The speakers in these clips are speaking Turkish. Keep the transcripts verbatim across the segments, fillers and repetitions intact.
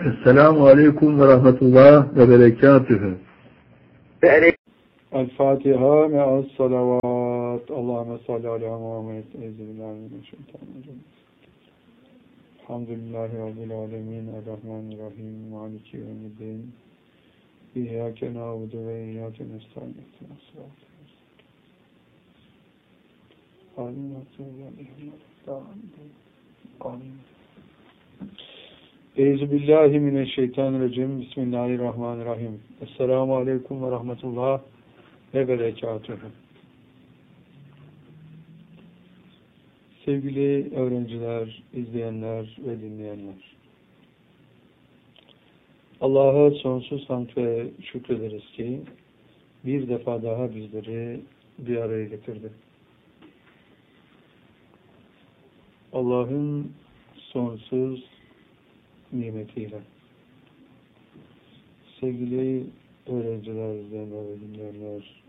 Esselamu Aleyküm ve Rahmetullah ve Berekatühü. El-Fatiha me'as salavat. Allahümme salli ala Muhammed. Euzubillahimineşşeytanirracim. Elhamdülillahi Rabbil alemin. Errahmanirrahim. Maliki yevmiddin. İyyâke na'budu ve iyyâke nestaîn. Amin. Amin. Euzubillahimineşşeytanirracim. Bismillahirrahmanirrahim. Esselamu Aleyküm ve Rahmetullah ve Berekatühü. Sevgili öğrenciler, izleyenler ve dinleyenler. Allah'a sonsuz hamd ve şükrederiz ki bir defa daha bizleri bir araya getirdi. Allah'ın sonsuz nimetiyle. Sevgili öğrenciler, izleyenler ve dinleyenler,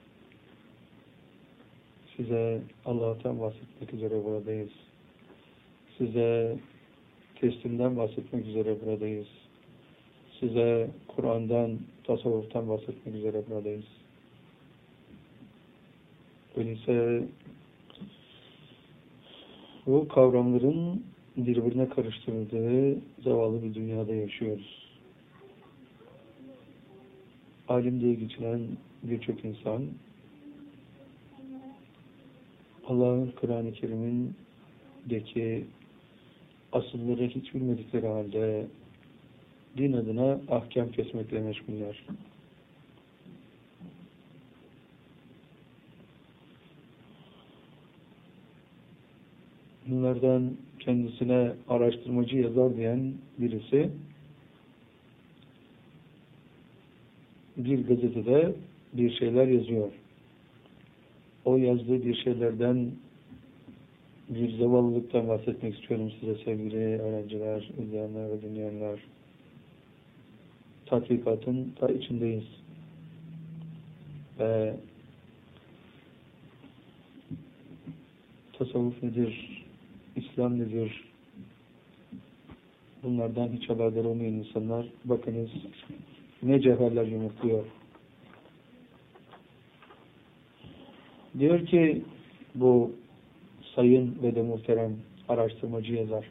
size Allah'tan bahsetmek üzere buradayız. Size teslimden bahsetmek üzere buradayız. Size Kur'an'dan, tasavvuftan bahsetmek üzere buradayız. Öyleyse bu kavramların birbirine karıştırıldığı zavallı bir dünyada yaşıyoruz. Alim diye geçilen birçok insan Allah'ın Kur'an-ı Kerim'indeki asılları hiç bilmedikleri halde din adına ahkam kesmekle meşguller. Bunlardan kendisine araştırmacı yazar diyen birisi bir gazetede bir şeyler yazıyor. O yazdığı bir şeylerden bir zavallılıktan bahsetmek istiyorum size sevgili öğrenciler, izleyenler ve dinleyenler. Tatbikatın da içindeyiz. Ve tasavvuf nedir? İslam nedir? Bunlardan hiç haberdar olmayan insanlar bakınız ne cevherler yumurtluyor. Diyor ki bu sayın ve de muhterem araştırmacı yazar.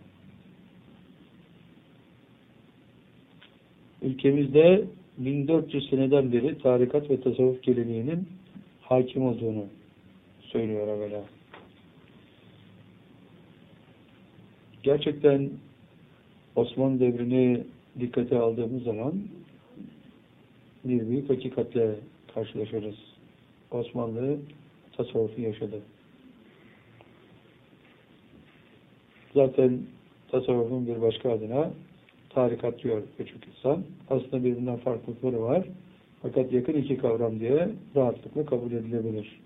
Ülkemizde bin dört yüz seneden beri tarikat ve tasavvuf geleneğinin hakim olduğunu söylüyor evvela. Gerçekten Osmanlı devrini dikkate aldığımız zaman bir büyük hakikatle karşılaşırız. Osmanlı tasavvufu yaşadı. Zaten tasavvufun bir başka adına tarikat diyor birçok insan. Aslında birbirinden farklılıkları var. Fakat yakın iki kavram diye rahatlıkla kabul edilebilir.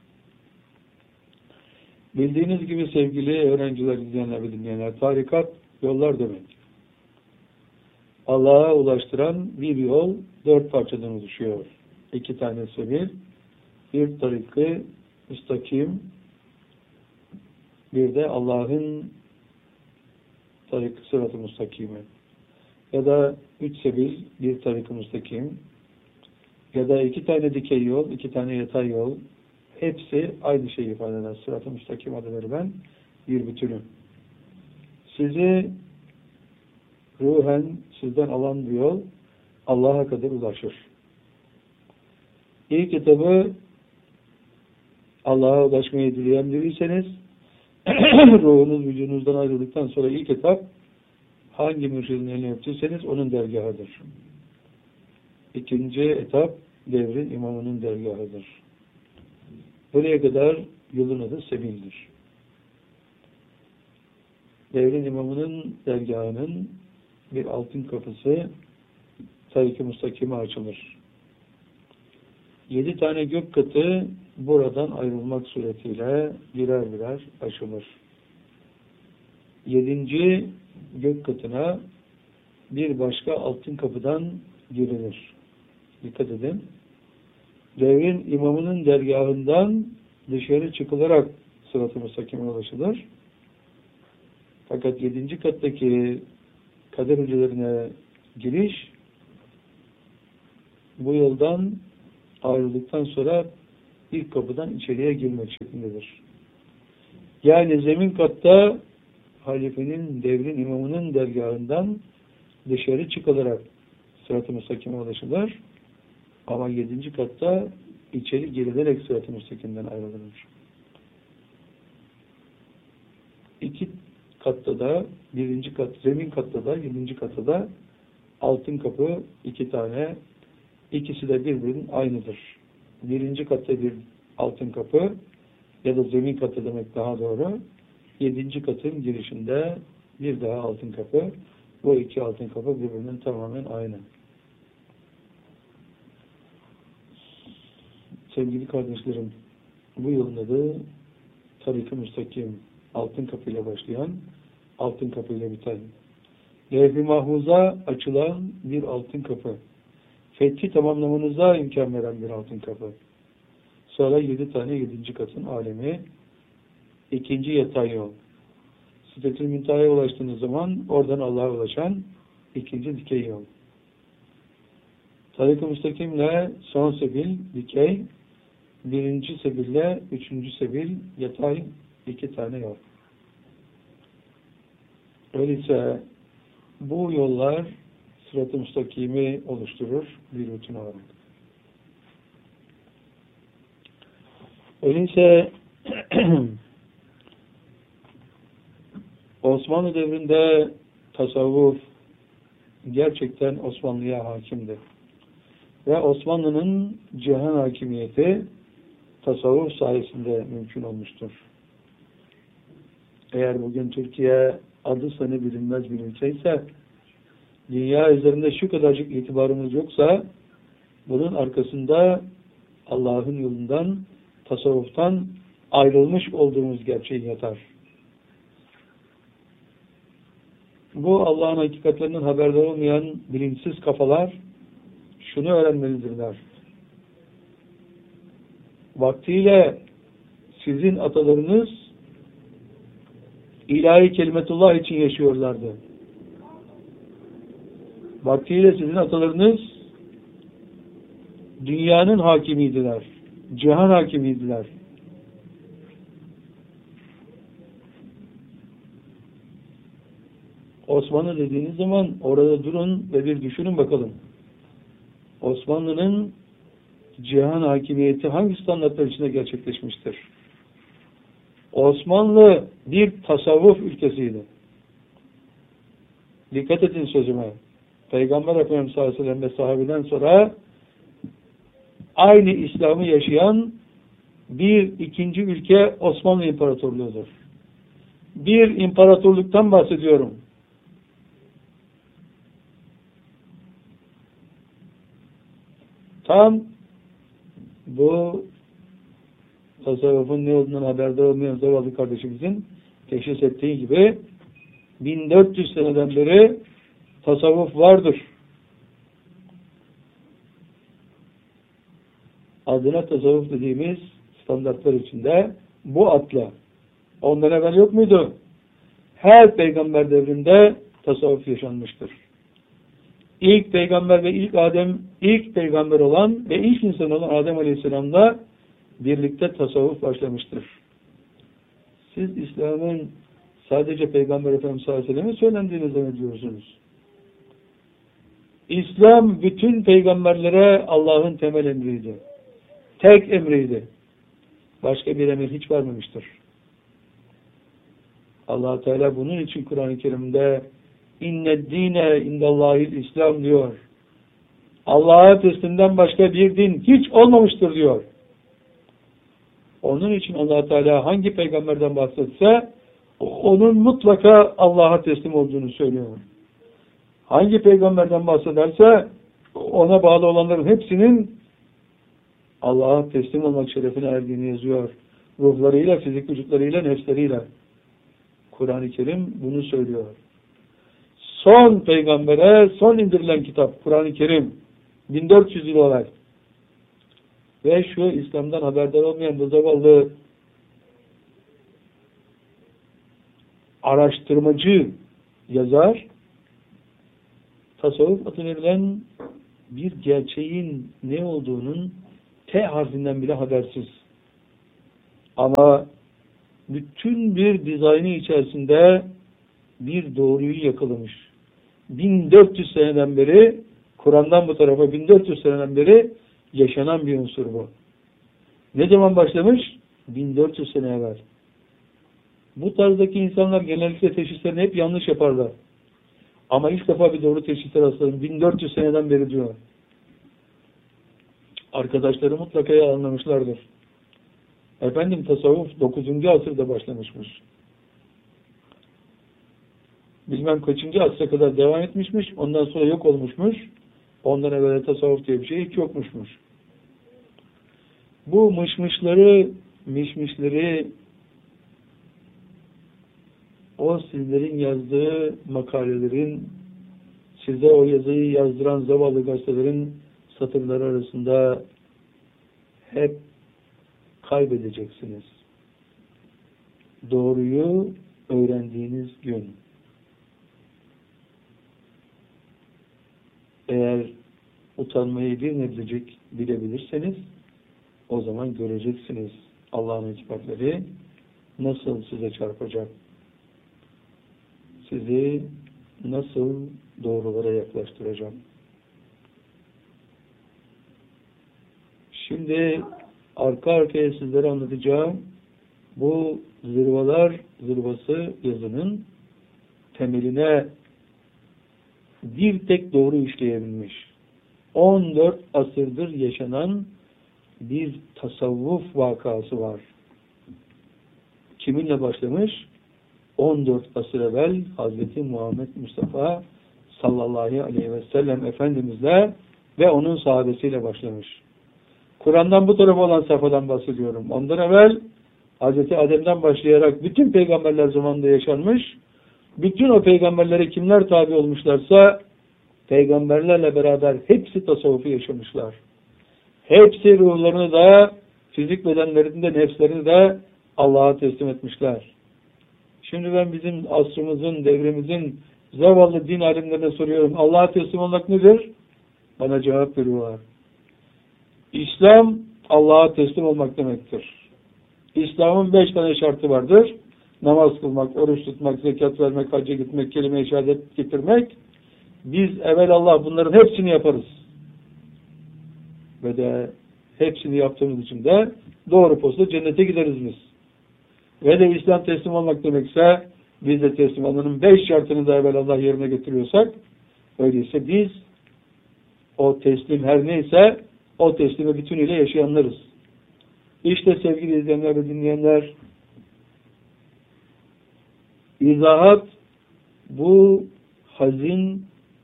Bildiğiniz gibi sevgili öğrenciler, izleyenler ve dinleyenler, tarikat yollar demek. Allah'a ulaştıran bir yol dört parçadan oluşuyor. İki tanesi bir, bir tarikı müstakim, bir de Allah'ın tarik sırat-ı müstakimi. Ya da üç sebil, bir tarik-ı müstakim. Ya da iki tane dikey yol, iki tane yatay yol. Hepsi aynı şeyi ifade eder. Sırat-ı müstakim adı verilen bir bütünü. Sizi ruhen sizden alan bir yol Allah'a kadar ulaşır. İlk etabı Allah'a ulaşmayı dileyen biriyseniz ruhunuz vücudunuzdan ayrıldıktan sonra ilk etap hangi mürşidin elini öptüyseniz onun dergahıdır. İkinci etap devrin imamının dergahıdır. Buraya kadar yolun adı sebildir. Devrin imamının dergahının bir altın kapısı tarik-i müstakime açılır. Yedi tane gök katı buradan ayrılmak suretiyle birer birer açılır. Yedinci gök katına bir başka altın kapıdan girilir. Dikkat edin. Devrin imamının dergahından dışarı çıkılarak sırat-ı müstakime ulaşılır. Fakat yedinci kattaki kader hücrelerine giriş bu yoldan ayrıldıktan sonra ilk kapıdan içeriye girmek şeklindedir. Yani zemin katta halifenin, devrin imamının dergahından dışarı çıkılarak sırat-ı müstakime ulaşılır. Ama yedinci katta içeri girilerek sırat-ı müstakimden ayrılır. İki katta da, birinci kat, zemin katta da, yedinci katta da altın kapı iki tane, ikisi de birbirinin aynıdır. Birinci katta bir altın kapı ya da zemin katı demek daha doğru. Yedinci katın girişinde bir daha altın kapı. Bu iki altın kapı birbirinin tamamen aynı. Sevgili kardeşlerim, bu yolun adı Tarik-ı Müstakim. Altın kapıyla başlayan, altın kapıyla biten. Levh-i Mahfuz'a açılan bir altın kapı. Fethi tamamlamanıza imkan veren bir altın kapı. Sonra yedi tane yedinci katın alemi. İkinci yatay yol. Sidret-ül Münteha'ya ulaştığınız zaman oradan Allah'a ulaşan ikinci dikey yol. Tarik-ı Müstakim'le son sebil, dikey, birinci sebille üçüncü sebil, yatay, iki tane yol. Öyleyse bu yollar sırat-ı müstakimi oluşturur bir bütün olarak. Öyleyse Osmanlı devrinde tasavvuf gerçekten Osmanlı'ya hakimdi. Ve Osmanlı'nın cihan hakimiyeti tasavvuf sayesinde mümkün olmuştur. Eğer bugün Türkiye adı sanı bilinmez bir ülkeyse, dünya üzerinde şu kadarcık itibarımız yoksa, bunun arkasında Allah'ın yolundan, tasavvuftan ayrılmış olduğumuz gerçeği yatar. Bu Allah'ın hakikatlerinden haberdar olmayan bilinçsiz kafalar şunu öğrenmelidirler. Vaktiyle sizin atalarınız ilahi kelimetullah için yaşıyorlardı. Vaktiyle sizin atalarınız dünyanın hakimiydiler. Cihan hakimiydiler. Osmanlı dediğiniz zaman orada durun ve bir düşünün bakalım. Osmanlı'nın cihan hakimiyeti hangi standartlar içinde gerçekleşmiştir? Osmanlı bir tasavvuf ülkesiydi. Dikkat edin sözüme. Peygamber Efendimiz sallallahu aleyhi ve sellem ve sahabeden sonra aynı İslam'ı yaşayan bir ikinci ülke Osmanlı İmparatorluğu'dur. Bir imparatorluktan bahsediyorum. Tam bu tasavvufun ne olduğundan haberdar olmayan zavallı kardeşimizin teşhis ettiği gibi bin dört yüz seneden beri tasavvuf vardır. Adına tasavvuf dediğimiz standartlar içinde bu adla. Ondan evvel yok muydu? Her peygamber devrinde tasavvuf yaşanmıştır. İlk peygamber ve ilk Adem, ilk peygamber olan ve ilk insan olan Adem Aleyhisselam'la birlikte tasavvuf başlamıştır. Siz İslam'ın sadece Peygamber Efendimiz sallallahu aleyhi ve sellem'e söylendiğini zannediyorsunuz. İslam bütün peygamberlere Allah'ın temel emriydi. Tek emriydi. Başka bir emir hiç vermemiştir. Allah Teala bunun için Kur'an-ı Kerim'de İnned dine indallahil İslam diyor. Allah'a teslimden başka bir din hiç olmamıştır diyor. Onun için Allah Teala hangi peygamberden bahsetse onun mutlaka Allah'a teslim olduğunu söylüyor. Hangi peygamberden bahsederse ona bağlı olanların hepsinin Allah'a teslim olmak şerefine erdiğini yazıyor. Ruhlarıyla, fizik vücutlarıyla, nefsleriyle. Kur'an-ı Kerim bunu söylüyor. Son peygambere son indirilen kitap Kur'an-ı Kerim bin dört yüz yıl evvel. Ve şu İslam'dan haberdar olmayan bu zavallı araştırmacı yazar tasavvuf adı verilen bir gerçeğin ne olduğunun T harfinden bile habersiz. Ama bütün bir dizaynı içerisinde bir doğruyu yakalamış. bin dört yüz seneden beri, Kur'an'dan bu tarafa bin dört yüz seneden beri yaşanan bir unsur bu. Ne zaman başlamış? bin dört yüz sene evvel. Bu tarzdaki insanlar genellikle teşhislerini hep yanlış yaparlar. Ama ilk defa bir doğru teşhise rastladım. bin dört yüz seneden beri diyor. Arkadaşları mutlaka ya anlamışlardır. Efendim tasavvuf dokuzuncu asırda başlamışmış. Bilmem kaçıncı asra kadar devam etmişmiş. Ondan sonra yok olmuşmuş. Ondan evvel tasavvuf diye bir şey hiç yokmuşmuş. Bu mışmışları, mişmişleri o sizlerin yazdığı makalelerin, size o yazıyı yazdıran zavallı gazetelerin satırları arasında hep kaybedeceksiniz. Doğruyu öğrendiğiniz gün. Eğer utanmayı bir nebzecik bilebilirseniz o zaman göreceksiniz Allah'ın hikmetleri nasıl size çarpacak. Sizi nasıl doğrulara yaklaştıracak. Şimdi arka arkaya sizlere anlatacağım bu zırvalar zırvası yazının temeline bir tek doğru işleyebilmiş. on dört asırdır yaşanan bir tasavvuf vakası var. Kiminle başlamış? on dört asır evvel Hazreti Muhammed Mustafa sallallahu aleyhi ve sellem Efendimizle ve onun sahabesiyle başlamış. Kur'an'dan bu tarafa olan sayfadan bahsediyorum. Ondan evvel Hazreti Adem'den başlayarak bütün peygamberler zamanında yaşanmış. Bütün o peygamberlere kimler tabi olmuşlarsa peygamberlerle beraber hepsi tasavvufu yaşamışlar. Hepsi ruhlarını da fizik bedenlerini de nefslerini de Allah'a teslim etmişler. Şimdi ben bizim asrımızın, devrimizin zavallı din alimlerine soruyorum. Allah'a teslim olmak nedir? Bana cevap veriyorlar. İslam Allah'a teslim olmak demektir. İslam'ın beş tane şartı vardır. Namaz kılmak, oruç tutmak, zekat vermek, hacca gitmek, kelime-i şehadet getirmek. Biz evvelallah bunların hepsini yaparız. Ve de hepsini yaptığımız için de doğru posta cennete gideriz biz. Ve de İslam teslim olmak demekse biz de teslim olmanın beş şartını da evvelallah yerine getiriyorsak öyleyse biz o teslim her neyse o teslime bütünüyle yaşayanlarız. İşte sevgili izleyenler ve dinleyenler, izahat bu hazin,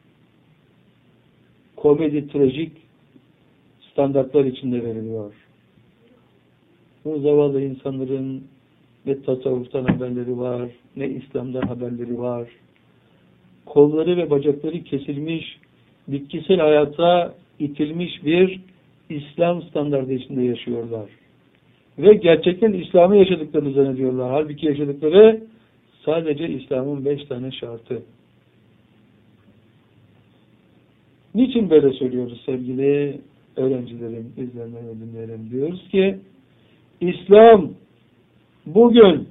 komedi, trajik standartlar içinde veriliyor. Bu zavallı insanların ne tasavvuftan haberleri var, ne İslam'dan haberleri var. Kolları ve bacakları kesilmiş, bitkisel hayata itilmiş bir İslam standardı içinde yaşıyorlar. Ve gerçekten İslam'ı yaşadıklarını zannediyorlar. Halbuki yaşadıkları sadece İslam'ın beş tane şartı. Niçin böyle söylüyoruz sevgili öğrencilerim, izleyenler ve dinleyenlerim? Diyoruz ki İslam bugün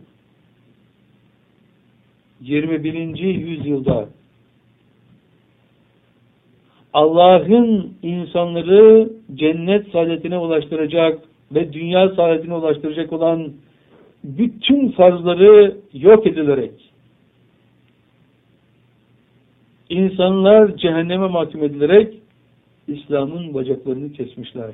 yirmi birinci yüzyılda Allah'ın insanları cennet saadetine ulaştıracak ve dünya saadetine ulaştıracak olan bütün farzları yok edilerek insanlar cehenneme mahkum edilerek İslam'ın bacaklarını kesmişler.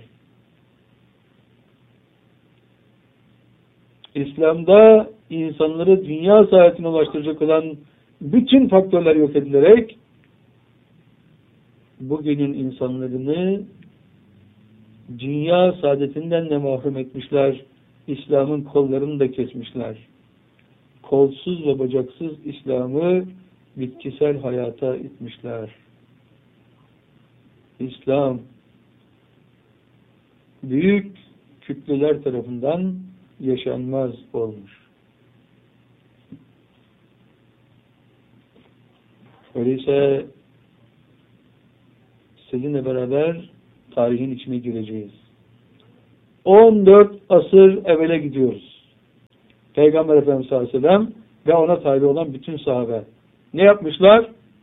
İslam'da insanları dünya saadetine ulaştıracak olan bütün faktörler yok edilerek bugünün insanlarını dünya saadetinden de mahrum etmişler. İslam'ın kollarını da kesmişler. Kolsuz ve bacaksız İslam'ı bitkisel hayata itmişler. İslam büyük kütleler tarafından yaşanmaz olmuş. Öyleyse sizinle beraber tarihin içine gireceğiz. on dört asır evvele gidiyoruz. Peygamber Efendimiz sallallahu aleyhi ve sellem ve ona tabi olan bütün sahabe. Ne yapmışlar?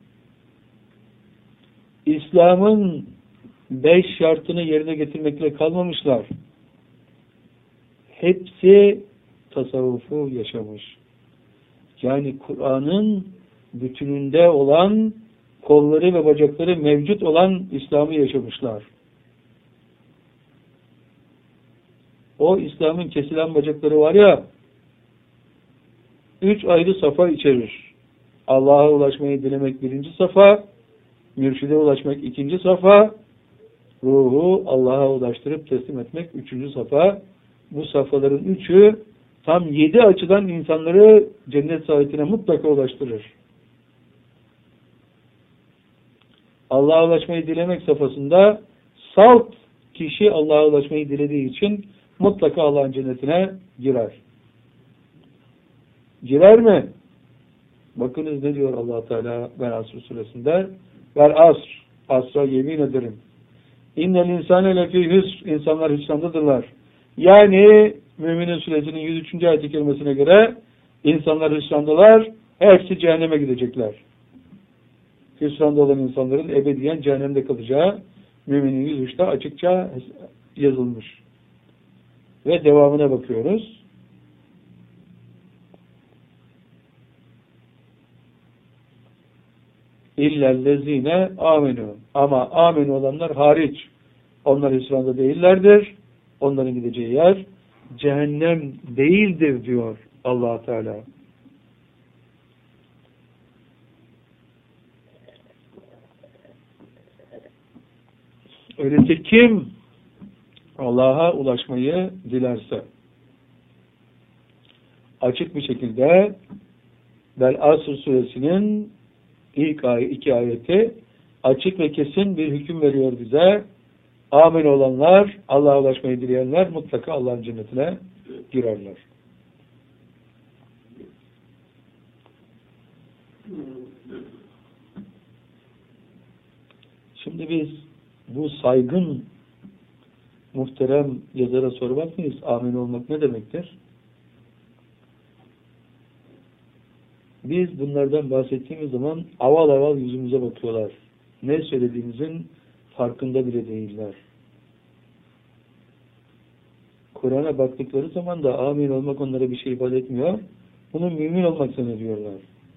İslam'ın beş şartını yerine getirmekle kalmamışlar. Hepsi tasavvufu yaşamış. Yani Kur'an'ın bütününde olan, kolları ve bacakları mevcut olan İslam'ı yaşamışlar. O İslam'ın kesilen bacakları var ya, üç ayrı safa içerir. Allah'a ulaşmayı dilemek birinci safa, mürşide ulaşmak ikinci safa, ruhu Allah'a ulaştırıp teslim etmek üçüncü safa. Bu safhaların üçü tam yedi açıdan insanları cennet saadetine mutlaka ulaştırır. Allah'a ulaşmayı dilemek safhasında salt kişi Allah'a ulaşmayı dilediği için mutlaka Allah'ın cennetine girer. Girer mi? Bakınız ne diyor Allah Teala Vel Asr suresinde? Vel asr, asra yemin ederim. İnnel insane lefî hüsr, insanlar hüsrandadırlar. Yani Müminin suresinin yüz üçüncü ayet-i kerimesine göre insanlar hüsrandalar, hepsi cehenneme gidecekler. Hüsranda olan insanların ebediyen cehennemde kalacağı Müminin yüz üçte açıkça yazılmış. Ve devamına bakıyoruz. İllellezine amenu. Ama amenu olanlar hariç. Onlar hüsranda değillerdir. Onların gideceği yer cehennem değildir diyor Allah Teala. Öyleyse kim Allah'a ulaşmayı dilerse açık bir şekilde Vel Asr suresinin ilk ay iki ayeti açık ve kesin bir hüküm veriyor bize. Amin olanlar, Allah'a ulaşmayı dileyenler mutlaka Allah'ın cennetine girerler. Şimdi biz bu saygın muhterem yazara sormak mıyız? Amin olmak ne demektir? Biz bunlardan bahsettiğimiz zaman aval aval yüzümüze bakıyorlar. Ne söylediğimizin farkında bile değiller. Kur'an'a baktıkları zaman da amin olmak onlara bir şey ifade etmiyor. Bunu mümin olmak zannediyorlar.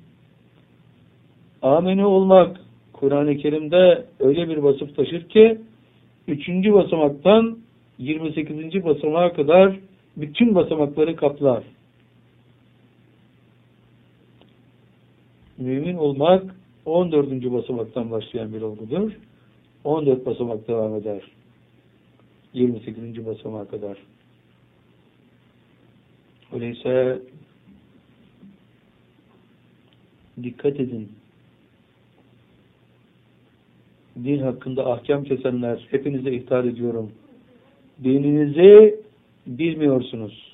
Amine olmak Kur'an-ı Kerim'de öyle bir vasıf taşır ki üçüncü basamaktan yirmi sekizinci basamağa kadar bütün basamakları kaplar. Mümin olmak on dördüncü basamaktan başlayan bir olgudur. on dört basamak devam eder. yirmi sekizinci basamağa kadar. Öyleyse dikkat edin. Din hakkında ahkam kesenler, hepinize ihtar ediyorum. Dininizi bilmiyorsunuz.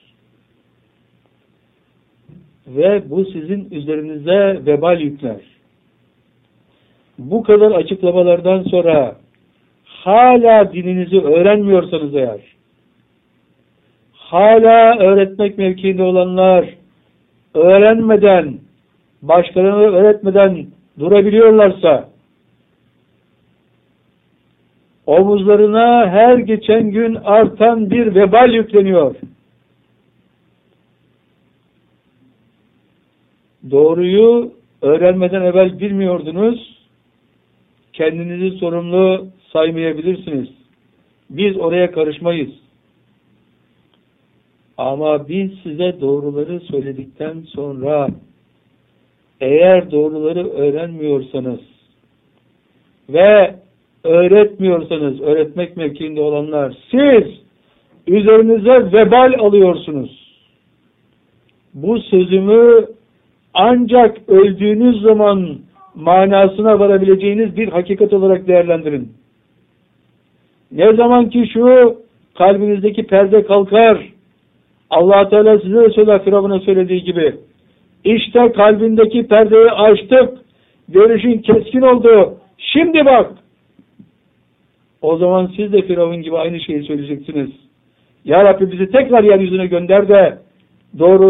Ve bu sizin üzerinize vebal yükler. Bu kadar açıklamalardan sonra hala dininizi öğrenmiyorsanız eğer, hala öğretmek mevkiinde olanlar öğrenmeden, başkalarına öğretmeden durabiliyorlarsa, omuzlarına her geçen gün artan bir vebal yükleniyor. Doğruyu öğrenmeden evvel bilmiyordunuz, kendinizi sorumlu saymayabilirsiniz. Biz oraya karışmayız. Ama biz size doğruları söyledikten sonra eğer doğruları öğrenmiyorsanız ve öğretmiyorsanız, öğretmek mevkiinde olanlar, siz üzerinize vebal alıyorsunuz. Bu sözümü ancak öldüğünüz zaman manasına varabileceğiniz bir hakikat olarak değerlendirin. Ne zaman ki şu kalbinizdeki perde kalkar, Allah Teala size de söyler, Firavun'a söylediği gibi, işte kalbindeki perdeyi açtık, görüşün keskin oldu, şimdi bak. O zaman siz de Firavun gibi aynı şeyi söyleyeceksiniz. Ya Rabbi bizi tekrar yeryüzüne gönder de doğru